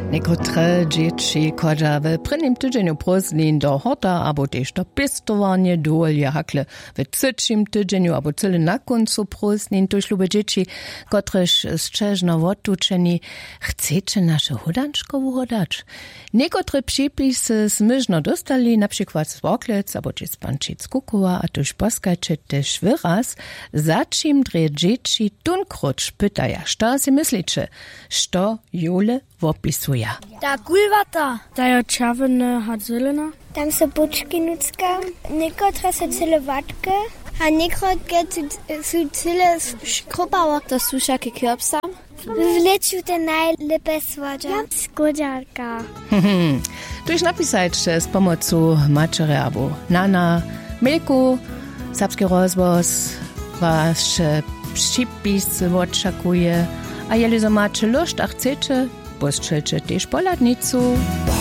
Niektóre dzieci chodzą w prvním tydzieniu prózdnin do hota, albo też do pestowania, dolia hakle w trzecim tydzieniu, albo cyle na końcu prózdnin. To śluby dzieci, któreż szczeżno odtuczeni, chcecie nasze hodanczko uhodać. Niektóre przypisy smyżno dostali, na przykład z Woklec, albo z Pančic Kukuła, a tuż poskajcie też wyraz, za czym dre dzieci tunkrucz pytaja, co si myślicie, co Jule opisuje. Ta kulvata. Ta je červena, a zelena. Tam so bučki nucka, nekotre so cele vatke, a nekotke so cele škrupava. To sú všaké kjopsa. W leczu te najlepiej słodzia. Skódziarka. Tuż napisać z pomocą maczery albo nana, milku, serbski rozwoz, wasz przypis oczekuje, a jeli zobaczy lust, a chcecie, postrzelcie też poladnicu.